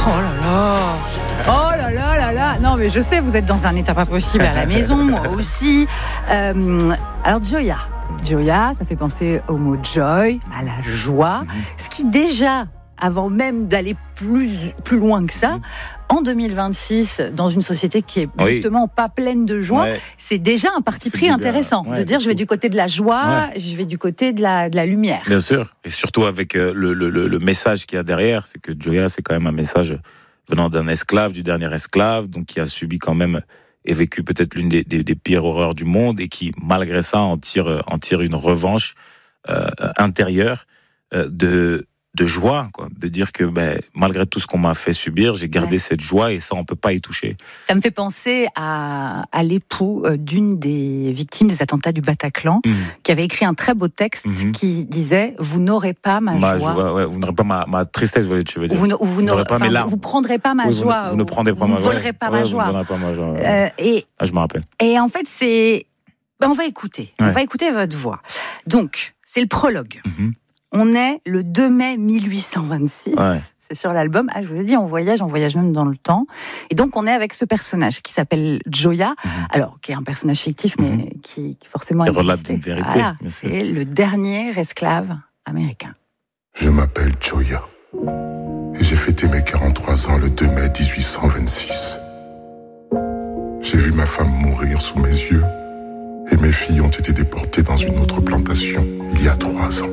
Oh là là. Oh là là là là. Non mais je sais, vous êtes dans un état pas possible à la maison, moi aussi. Alors Joya, ça fait penser au mot joy, à la joie. Ce qui déjà, avant même d'aller plus loin que ça, en 2026, dans une société qui est justement pas pleine de joie, c'est déjà un parti pris intéressant. De dire je vais du côté de la joie, je vais du côté de la lumière. Bien sûr, et surtout avec le message qu'il y a derrière, c'est que Joya, c'est quand même un message venant d'un esclave, du dernier esclave, donc qui a subi quand même et vécu peut-être l'une des pires horreurs du monde, et qui, malgré ça, en tire une revanche intérieure de joie, quoi. De dire que malgré tout ce qu'on m'a fait subir, j'ai gardé cette joie, et ça, on peut pas y toucher. Ça me fait penser à l'époux d'une des victimes des attentats du Bataclan, qui avait écrit un très beau texte qui disait « Vous n'aurez pas ma joie. Vous n'aurez pas ma tristesse, tu veux dire. Vous n'aurez pas mes larmes. Vous prendrez pas ma joie. Vous ne prendrez pas ma joie. Vous ne volerez pas ma joie. Vous ne pas ma joie. Je me rappelle. Et en fait, c'est... on va écouter. On va écouter votre voix. Donc, c'est le prologue. On est le 2 mai 1826. C'est sur l'album. Je vous ai dit, on voyage même dans le temps. Et donc, on est avec ce personnage qui s'appelle Joya, alors qui est un personnage fictif, mais qui forcément existait. Relate une vérité. Voilà, c'est le dernier esclave américain. Je m'appelle Joya. Et j'ai fêté mes 43 ans le 2 mai 1826. J'ai vu ma femme mourir sous mes yeux, et mes filles ont été déportées dans une autre plantation il y a 3 ans.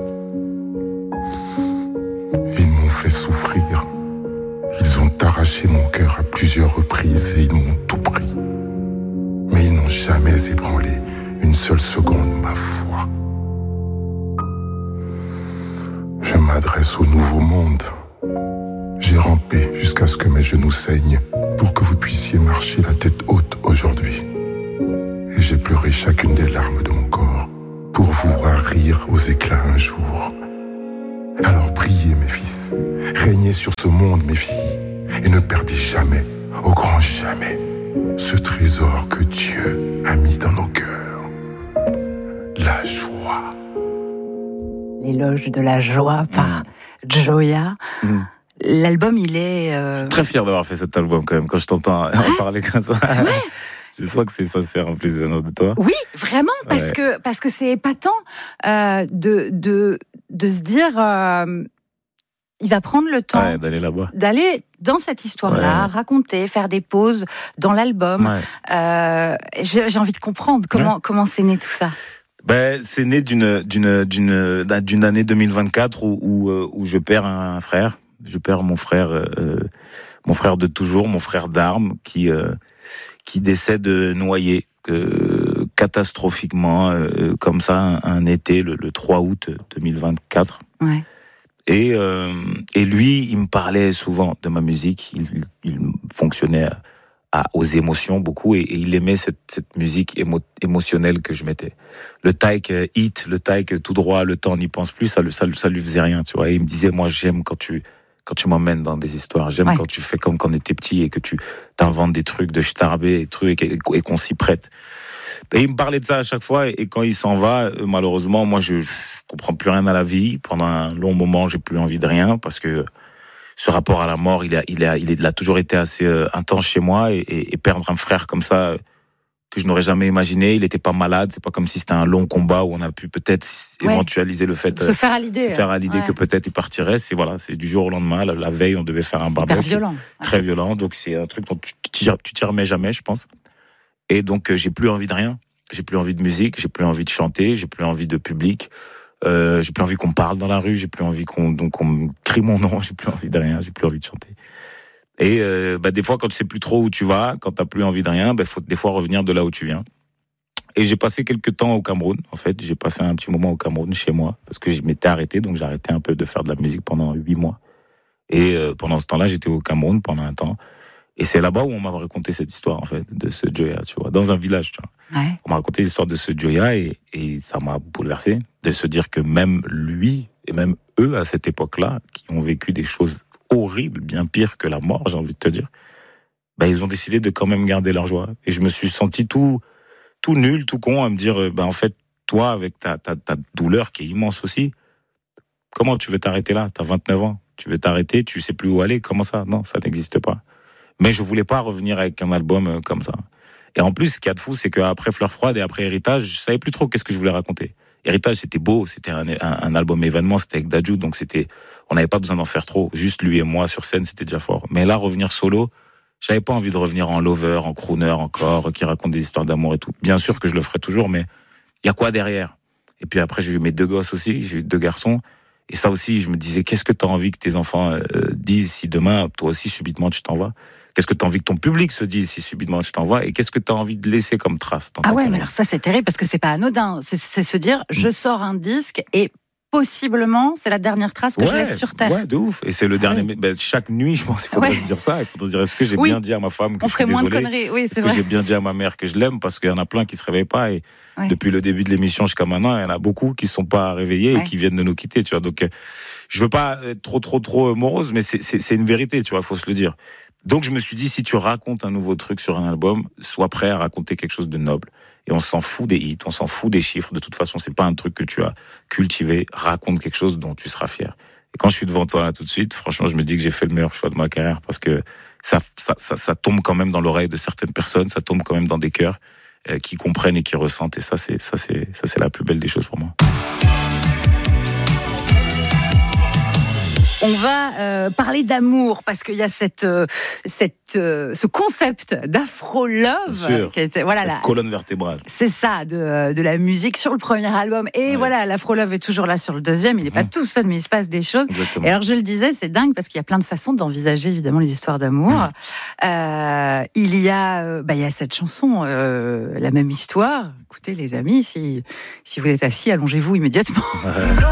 Ils m'ont fait souffrir. Ils ont arraché mon cœur à plusieurs reprises et ils m'ont tout pris. Mais ils n'ont jamais ébranlé une seule seconde ma foi. Je m'adresse au nouveau monde. J'ai rampé jusqu'à ce que mes genoux saignent pour que vous puissiez marcher la tête haute aujourd'hui. Et j'ai pleuré chacune des larmes de mon corps pour vous voir rire aux éclats un jour. Alors priez, mes fils, régnez sur ce monde, mes filles, et ne perdez jamais, au grand jamais, ce trésor que Dieu a mis dans nos cœurs, la joie. L'éloge de la joie par Joya. L'album, il est... Très fier d'avoir fait cet album, quand même, quand je t'entends en parler comme ça. Je sens que c'est sincère en plus venant de toi. Oui, vraiment, parce que c'est épatant de se dire... il va prendre le temps d'aller là-bas. D'aller dans cette histoire-là, raconter, faire des pauses dans l'album. J'ai envie de comprendre comment c'est né tout ça. C'est né d'une année 2024 où je perds un frère. Je perds mon frère de toujours, mon frère d'armes, qui décède noyé catastrophiquement, comme ça, un été, le 3 août 2024. Et lui, il me parlait souvent de ma musique. Il fonctionnait aux émotions beaucoup, et il aimait cette musique émotionnelle que je mettais. Le taïk hit, le taïk tout droit, le temps n'y pense plus, ça lui faisait rien, tu vois. Et il me disait, moi j'aime quand tu m'emmènes dans des histoires, j'aime quand tu fais comme quand on était petit et que tu t'inventes des trucs de starbé et qu'on s'y prête. Et il me parlait de ça à chaque fois, et quand il s'en va, malheureusement, moi je comprends plus rien à la vie. Pendant un long moment, j'ai plus envie de rien, parce que ce rapport à la mort, il a toujours été assez intense chez moi, et perdre un frère comme ça, que je n'aurais jamais imaginé. Il était pas malade, c'est pas comme si c'était un long combat où on a pu peut-être éventualiser le fait, se faire à l'idée, que peut-être il partirait. C'est du jour au lendemain. La veille, on devait faire un barbecue. Violent. Très violent. Donc c'est un truc dont tu t'y remets jamais, je pense. Et donc j'ai plus envie de rien. J'ai plus envie de musique, j'ai plus envie de chanter, j'ai plus envie de public. J'ai plus envie qu'on parle dans la rue, j'ai plus envie qu'on me crie mon nom, j'ai plus envie de rien, j'ai plus envie de chanter. Et des fois, quand tu sais plus trop où tu vas, quand t'as plus envie de rien, faut des fois revenir de là où tu viens. Et j'ai passé quelques temps au Cameroun. En fait, j'ai passé un petit moment au Cameroun chez moi, parce que je m'étais arrêté, donc j'ai arrêté un peu de faire de la musique pendant 8 mois. Et pendant ce temps-là, j'étais au Cameroun pendant un temps. Et c'est là-bas où on m'a raconté cette histoire, en fait, de ce Joya, tu vois, dans un village, tu vois. On m'a raconté l'histoire de ce Joya, et ça m'a bouleversé de se dire que même lui, et même eux, à cette époque-là, qui ont vécu des choses horribles, bien pires que la mort, j'ai envie de te dire, ils ont décidé de quand même garder leur joie. Et je me suis senti tout nul, tout con, à me dire, en fait, toi, avec ta douleur qui est immense aussi, comment tu veux t'arrêter là ? T'as 29 ans. Tu veux t'arrêter, tu sais plus où aller. Comment ça? Non, ça n'existe pas. Mais je voulais pas revenir avec un album comme ça. Et en plus, ce qu'il y a de fou, c'est qu'après Fleurs froides et après Héritage, je savais plus trop qu'est-ce que je voulais raconter. Héritage, c'était beau, c'était un album événement, c'était avec Dadju, donc on n'avait pas besoin d'en faire trop. Juste lui et moi sur scène, c'était déjà fort. Mais là, revenir solo, j'avais pas envie de revenir en lover, en crooner encore, qui raconte des histoires d'amour et tout. Bien sûr que je le ferai toujours, mais il y a quoi derrière? Et puis après, j'ai eu mes 2 gosses aussi, j'ai eu 2 garçons. Et ça aussi, je me disais, qu'est-ce que tu as envie que tes enfants disent si demain, toi aussi, subitement, tu t'en vas? Qu'est-ce que tu as envie que ton public se dise si subitement tu t'en vas? Et qu'est-ce que tu as envie de laisser comme trace dans ta carrière? Mais alors ça, c'est terrible parce que c'est pas anodin. C'est se dire, je sors un disque et possiblement, c'est la dernière trace que je laisse sur Terre. Ouais, de ouf. Et c'est le dernier. Chaque nuit, je pense qu'il faudrait se dire ça. Il faudrait se dire, est-ce que j'ai bien dit à ma femme que je suis désolé? On ferait moins de conneries. Oui, c'est vrai. Est-ce que j'ai bien dit à ma mère que je l'aime? Parce qu'il y en a plein qui se réveillent pas. Et depuis le début de l'émission jusqu'à maintenant, il y en a beaucoup qui sont pas réveillés et qui viennent de nous quitter, tu vois. Donc, je veux pas être trop morose, mais c'est une vérité, tu vois. Faut se le dire. Donc, je me suis dit, si tu racontes un nouveau truc sur un album, sois prêt à raconter quelque chose de noble. Et on s'en fout des hits, on s'en fout des chiffres. De toute façon, c'est pas un truc que tu as cultivé. Raconte quelque chose dont tu seras fier. Et quand je suis devant toi là tout de suite, franchement, je me dis que j'ai fait le meilleur choix de ma carrière parce que ça tombe quand même dans l'oreille de certaines personnes, ça tombe quand même dans des cœurs qui comprennent et qui ressentent. Et ça, c'est la plus belle des choses pour moi. On va parler d'amour parce qu'il y a ce concept d'afro-love qui était la colonne vertébrale. C'est ça, de la musique sur le premier album. Et voilà, l'afro-love est toujours là sur le deuxième. Il n'est pas tout seul, mais il se passe des choses. Exactement. Et alors, je le disais, c'est dingue parce qu'il y a plein de façons d'envisager évidemment les histoires d'amour. Il y a cette chanson, La même histoire. Écoutez, les amis, si vous êtes assis, allongez-vous immédiatement.